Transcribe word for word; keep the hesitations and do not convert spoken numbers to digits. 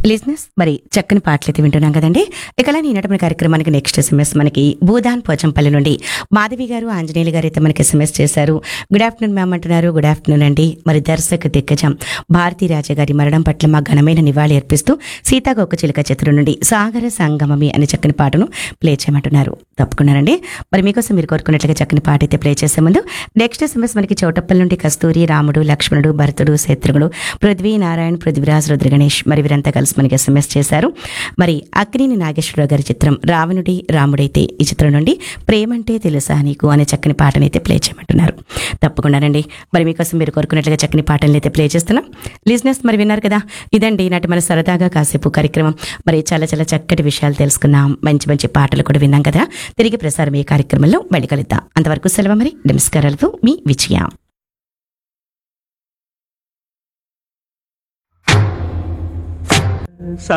లిజినెస్ మరి చక్కని పాటలు అయితే వింటున్నాం కదండి. ఇక అలానే ఈనాటి మన కార్యక్రమానికి నెక్స్ట్ ఎస్ఎంఎస్ మనకి భూదాన్ పోచంపల్లి నుండి మాధవి గారు ఆంజనేయులు గారు అయితే మనకి ఎస్ఎంఎస్ చేశారు. గుడ్ ఆఫ్టర్నూన్ మ్యామ్ అంటున్నారు. గుడ్ ఆఫ్టర్నూన్ అండి. మరి దర్శక దిగ్గజం భారతీ రాజా గారి మరణం పట్ల మా ఘనమైన నివాళి అర్పిస్తూ సీతాకోక చిలుక చిత్రం నుండి సాగర సంగమమి అనే చక్కని పాటను ప్లే చేయమంటున్నారు. తప్పుకున్నారండి. మరి మీకోసం మీరు కోరుకున్నట్లుగా చక్కని పాట అయితే ప్లే చేసే ముందు నెక్స్ట్ ఎస్ఎంఎస్ మనకి చౌటప్పల్ నుండి కస్తూరి, రాముడు, లక్ష్మణుడు, భరతుడు, శత్రుఘ్నుడు, పృథ్వీ నారాయణ, పృథ్వీరాజ్, రుద్ర గణేష్ మరి వీరంతా కలిసి మనకి ఎస్ఎంఎస్ చేశారు. మరి అక్కినేని నాగేశ్వరరావు గారి చిత్రం రావణుడి రాముడైతే ఈ చిత్రం నుండి ప్రేమంటే తెలుసా నీకు అనే చక్కని పాటనైతే ప్లే చేయమంటున్నారు. తప్పకుండానండి. మరి మీకోసం మీరు కోరుకున్నట్లుగా చక్కని పాటలను అయితే ప్లే చేస్తున్నాం. లిజినెస్ మరి విన్నారు కదా, ఇదండి నాటి మన సరదాగా కాసేపు కార్యక్రమం. మరి చాలా చాలా చక్కటి విషయాలు తెలుసుకున్నాం, మంచి మంచి పాటలు కూడా విన్నాం కదా. తిరిగి ప్రసారం ఈ కార్యక్రమంలో మళ్ళీ కలుద్దాం. అంతవరకు సెలవు. మరి నమస్కారాలతో మీ విజయ.